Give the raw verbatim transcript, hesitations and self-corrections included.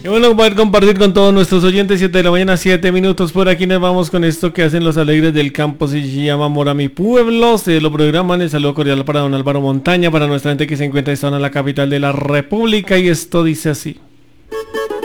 Qué bueno poder compartir con todos nuestros oyentes. Siete de la mañana, siete minutos. Por aquí nos vamos con esto que hacen los alegres del campo. Se llama Amor a mi pueblo. Se lo programan. El saludo cordial para don Álvaro Montaña, para nuestra gente que se encuentra en la capital de la República. Y esto dice así.